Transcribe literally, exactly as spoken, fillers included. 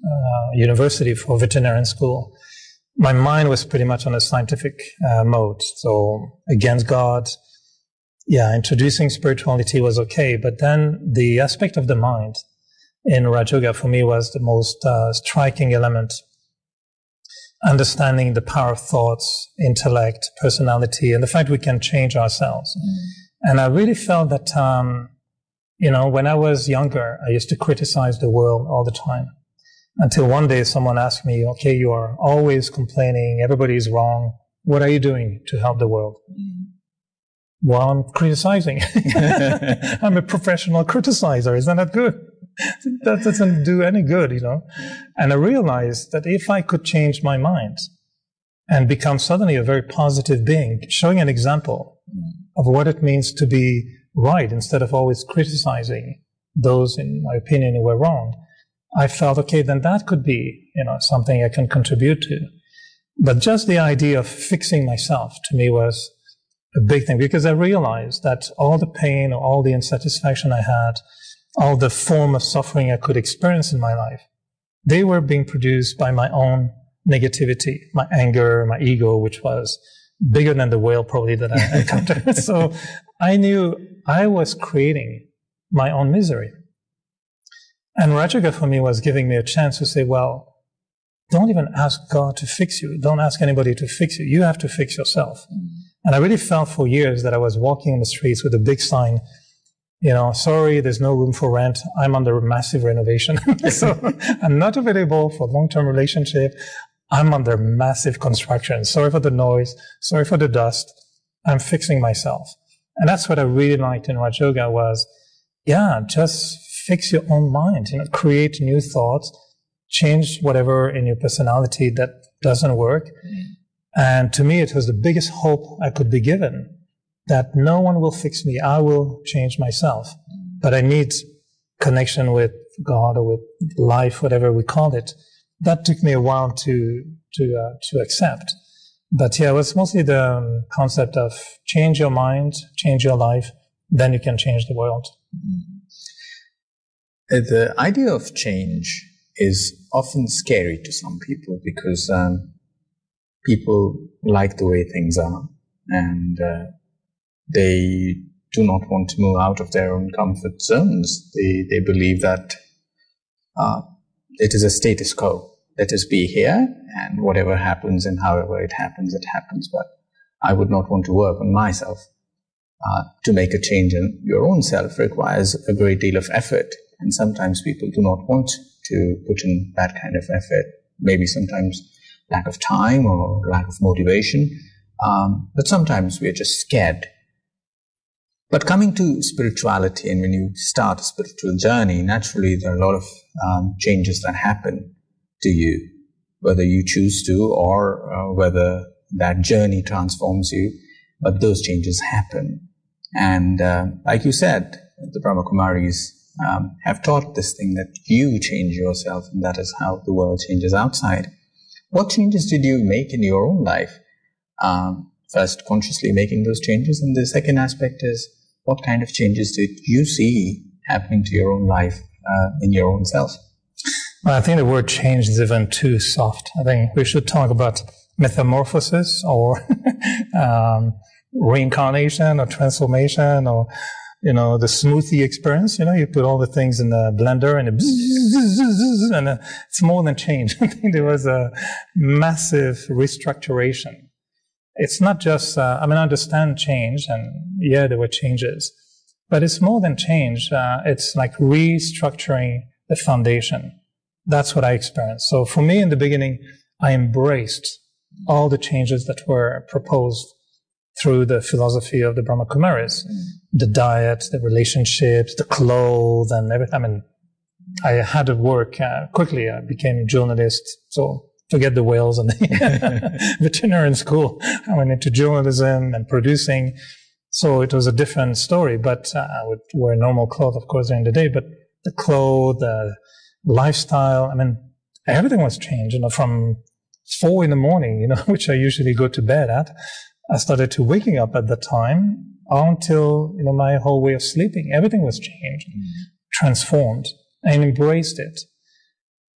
uh, university for veterinarian school, my mind was pretty much on a scientific uh, mode. So against God, yeah, introducing spirituality was okay. But then the aspect of the mind in Raj Yoga for me was the most uh, striking element. Understanding the power of thoughts, intellect, personality, and the fact we can change ourselves. Mm. And I really felt that, um, you know, when I was younger, I used to criticize the world all the time. Until one day someone asked me, okay, you are always complaining, everybody's wrong. What are you doing to help the world? Mm. Well, I'm criticizing. I'm a professional criticizer. Isn't that good? That doesn't do any good, you know. And I realized that if I could change my mind and become suddenly a very positive being, showing an example of what it means to be right instead of always criticizing those, in my opinion, who were wrong, I felt, okay, then that could be, you know, something I can contribute to. But just the idea of fixing myself to me was a big thing, because I realized that all the pain or all the insatisfaction I had, all the form of suffering I could experience in my life, they were being produced by my own negativity, my anger, my ego, which was bigger than the whale probably that I encountered. So I knew I was creating my own misery. And Raj Yoga for me was giving me a chance to say, well, don't even ask God to fix you. Don't ask anybody to fix you. You have to fix yourself. Mm. And I really felt for years that I was walking in the streets with a big sign, you know, sorry, there's no room for rent. I'm under massive renovation. So I'm not available for long-term relationship. I'm under massive construction. Sorry for the noise. Sorry for the dust. I'm fixing myself. And that's what I really liked in Raj Yoga was, yeah, just fix your own mind, you know, create new thoughts, change whatever in your personality that doesn't work. And to me, it was the biggest hope I could be given, that no one will fix me. I will change myself. But I need connection with God or with life, whatever we call it. That took me a while to to uh, to accept. But yeah, it was mostly the um, concept of change your mind, change your life, then you can change the world. The idea of change is often scary to some people because um, people like the way things are, and uh, they do not want to move out of their own comfort zones. They they believe that uh, it is a status quo. Let us be here, and whatever happens and however it happens, it happens. But I would not want to work on myself. Uh, to make a change in your own self requires a great deal of effort, and sometimes people do not want to put in that kind of effort. Maybe sometimes lack of time or lack of motivation, um, but sometimes we are just scared. But coming to spirituality, and when you start a spiritual journey, naturally there are a lot of um, changes that happen to you, whether you choose to or uh, whether that journey transforms you, but those changes happen. And uh, like you said, the Brahma Kumaris um, have taught this thing that you change yourself, and that is how the world changes outside. What changes did you make in your own life? Um, first, consciously making those changes, and the second aspect is, what kind of changes did you see happening to your own life uh, in your own self? Well, I think the word change is even too soft. I think we should talk about metamorphosis or um, reincarnation or transformation, or, you know, the smoothie experience. You know, you put all the things in the blender and it and it's more than change. I think there was a massive restructuration. It's not just, uh, I mean, I understand change, and yeah, there were changes, but it's more than change. Uh, it's like restructuring the foundation. That's what I experienced. So for me, in the beginning, I embraced all the changes that were proposed through the philosophy of the Brahma Kumaris. Mm. The diet, the relationships, the clothes, and everything. I mean, I had to work uh, quickly. I became a journalist, so forget the whales and the veterinarian school. I went into journalism and producing, so it was a different story, but uh, I would wear normal clothes, of course, during the day, but the clothes, the lifestyle, I mean, everything was changed, you know, from four in the morning, you know, which I usually go to bed at. I started to waking up at that time until, you know, my whole way of sleeping. Everything was changed, mm-hmm. transformed, and embraced it.